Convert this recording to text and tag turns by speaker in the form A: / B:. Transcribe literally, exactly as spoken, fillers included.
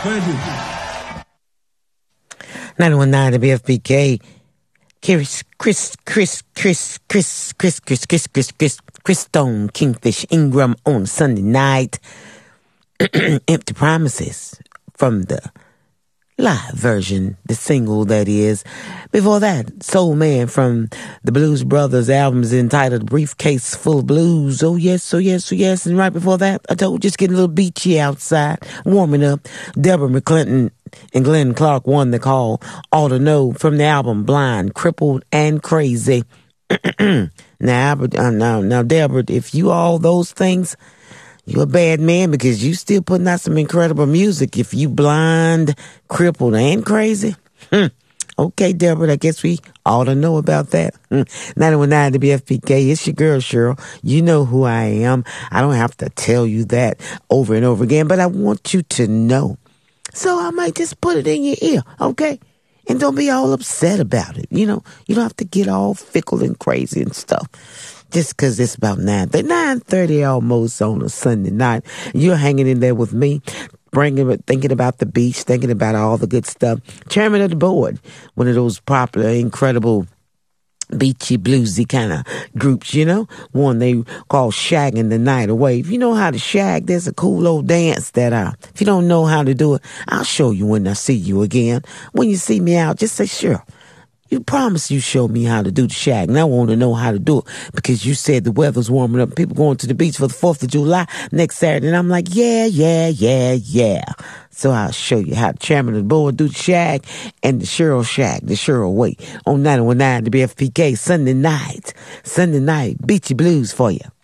A: nine one nine W F P K. Chris, Chris, Chris, Chris, Chris, Chris, Chris, Chris, Chris, Chris, Chris Stone, Kingfish Ingram on Sunday night. Empty Promises from the live version, the single that is. Before that, Soul Man from the Blues Brothers albums entitled Briefcase Full of Blues. Oh yes, oh yes, oh yes. And right before that, I told you, just getting a little beachy outside, warming up. Deborah McClinton and Glenn Clark won the call. All to Know from the album Blind, Crippled, and Crazy. now, Albert, uh, now, now, Deborah, if you all those things, you're a bad man because you still putting out some incredible music. If you blind, crippled, and crazy, hmm. Okay, Deborah, I guess we ought to know about that. Hmm. nine one nine W F P K, it's your girl, Cheryl. You know who I am. I don't have to tell you that over and over again, but I want you to know. So I might just put it in your ear, okay? And don't be all upset about it. You know, you don't have to get all fickle and crazy and stuff. Just because it's about nine thirty almost on a Sunday night. You're hanging in there with me, bringing, thinking about the beach, thinking about all the good stuff. Chairman of the board, one of those popular, incredible, beachy, bluesy kind of groups, you know? One they call Shagging the Night Away. If you know how to shag, there's a cool old dance that, uh, if you don't know how to do it, I'll show you when I see you again. When you see me out, just say, sure. You promised you show me how to do the shag, and I want to know how to do it because you said the weather's warming up. People going to the beach for the fourth of July next Saturday, and I'm like, yeah, yeah, yeah, yeah. So I'll show you how the chairman of the board do the shag and the Cheryl shag, the Cheryl way on nine one nine W F P K Sunday night. Sunday night, beachy blues for you.